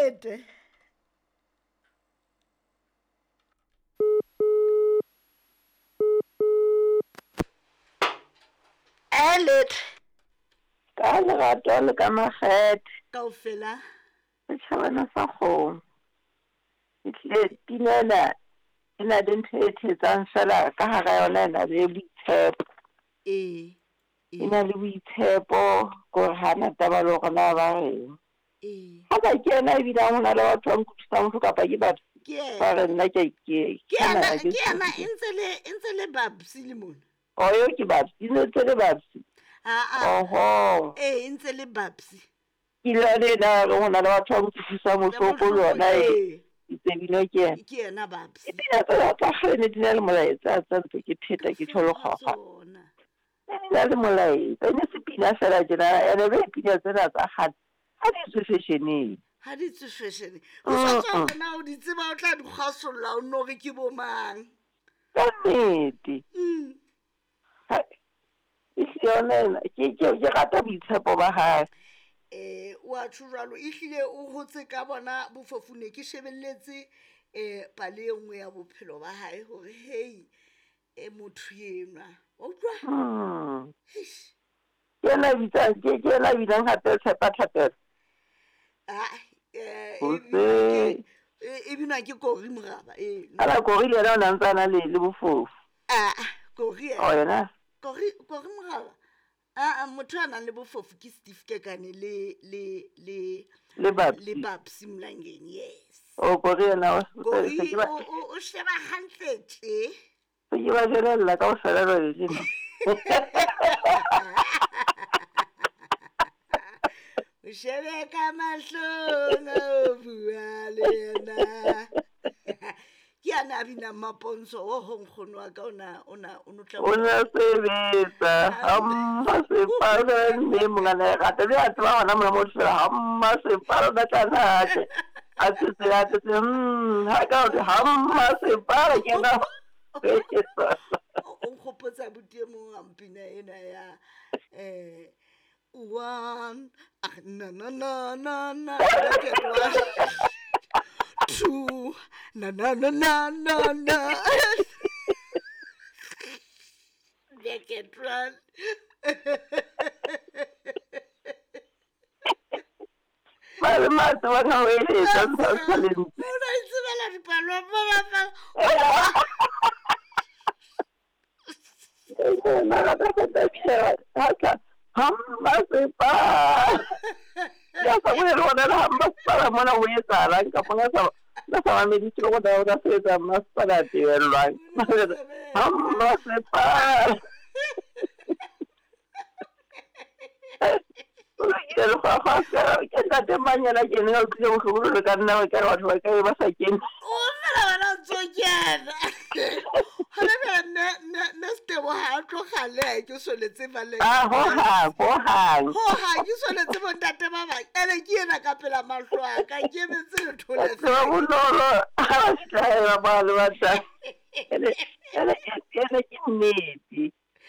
Elete. Elete. Ka lerato le ka makgethe Kaofela. setjhabana sa kgomo ehlile pinela e na le ntho e thetsang fela ka hara yona e na le boitshepo E na le boitshepo gore ha na taba le gore na ba reng ha ba kena ebile ho na le batho ba nkutlwisang motho kapa ke batho ba re nna ke ana entse le babsi le mona oyo ke babsi ne tse le babsi oho entse le babsi ke le na ho na le batho ba nkutlwisang motho le yona tsebile ke yena babsi ipina tsa kgale di na le molaetsa tsa ntse ke pheta ke thole kgwakgwa na le molaetsa ne se pina fela jena ene be pina tsena tsa kgale ha di se fashioneng ha di se fashion o sa tswa bona o di tseba o tla di kgasolla o no re ke bo mang ka nnete yona ke rata boitshepo ba hae wa tshwalo ehlile o hotse ka bona bofofune ke shebelletse pale engwe ya bophelo ba hae hore hey motho enwa o utlwa ke la bitang hape tshepa thapelo e binwa ke Kori Moraba ala Kori le yena o na ntsana le bofofu Kori yena Kori Moraba motho a nang le bofofu ke Steve Kekane le Babsi Mlangeni yes Kori yena o sheba hantle tje ke ba jelella ka o fela le o shebe ka mahlong o bua le yena ke ana bina maponso o honkgono wa ka ona sebetsa hamma se pala ne mongana rata le atwa hona mona mo tsela hamma se pala ba tsana a se ha ka hamma se pala ke na o nkgopotsa butie mo ampina ena ya one na two na Naked One Mato va a ver ya sabule rona la masala mona o etsa ka pona sa la sa me ditlo go da o se tsa masala tirelwa hamma se pa ke le fa ke nda te manyana ke ne o tlile go go ka nna ka batho ba ka ba sa kene o fela bana tsokela hala ne stebo ha tlo khale ke soletse vale ho ke soletse bontate ba ba ene ke ena ka pela mahlwa ka ke metse thole se bo no ha tla ba le ba tsa ene ke nnete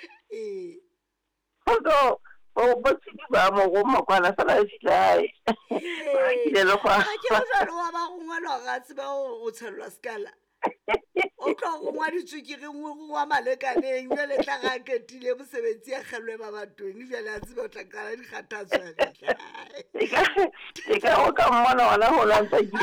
ho o botsi ba mo go makwana sala silae ke le kwa ke jalo wa ba go ngwana ga tseba o tshelwa skala o tlo go ngwa ditsukiri ngwe wa malekaneng jale tla ga ketile bosebetsi ya kgelwe ba batong jale a tseba o tla kala dikgathatswa e ka o ka mmona wala ho lantsa